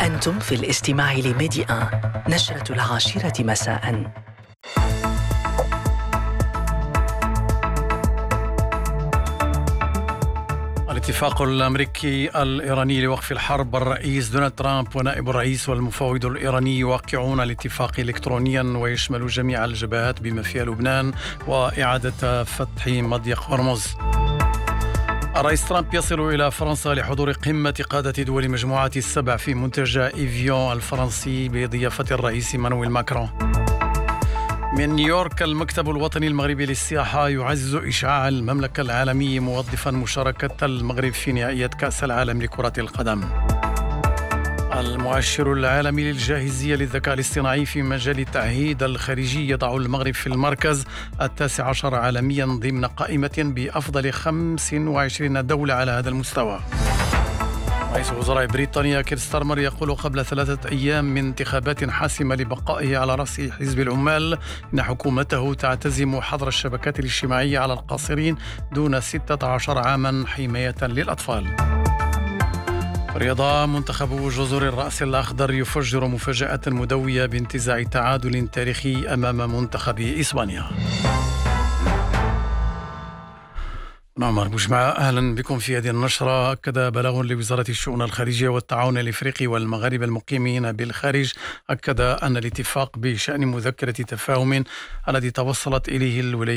أنتم في الاستماع لميدي 1 نشرة 10 مساء. الاتفاق الأمريكي الإيراني لوقف الحرب، الرئيس دونالد ترامب ونائب الرئيس والمفوض الإيراني يوقعون الاتفاق إلكترونيا ويشمل جميع الجبهات بما فيها لبنان وإعادة فتح مضيق هرمز. الرئيس ترامب يصل إلى فرنسا لحضور قمة قادة دول مجموعة ال7 في منتجع إيفيون الفرنسي بضيافة الرئيس مانويل ماكرون. من نيويورك، المكتب الوطني المغربي للسياحة يعزز إشعاع المملكة العالمي موظفا مشاركة المغرب في نهائيات كأس العالم لكرة القدم. المؤشر العالمي للجاهزية للذكاء الاصطناعي في مجال التعهيد الخارجي يضع المغرب في المركز 19 عالميا ضمن قائمة بأفضل 25 دولة على هذا المستوى. رئيس وزراء بريطانيا كير ستارمر يقول قبل 3 أيام من انتخابات حاسمة لبقائه على رأس حزب العمال إن حكومته تعتزم حظر الشبكات الاجتماعية على القاصرين دون 16 عاما حماية للأطفال. رياضة، منتخب جزر الرأس الأخضر يفجر مفاجأة مدوية بانتزاع تعادل تاريخي أمام منتخب إسبانيا. نعم بوجمع، أهلا بكم في هذه النشرة. أكد بلاغ لوزارة الشؤون الخارجية والتعاون الإفريقي والمغاربة المقيمين بالخارج أكد أن الاتفاق بشأن مذكرة تفاهم الذي توصلت إليه الولايات